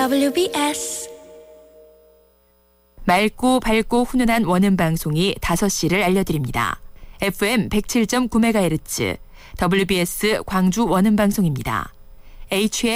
WBS 맑고 밝고 훈훈한 원음 방송이 5시를 알려드립니다. FM 107.9MHz WBS 광주 원음 방송입니다.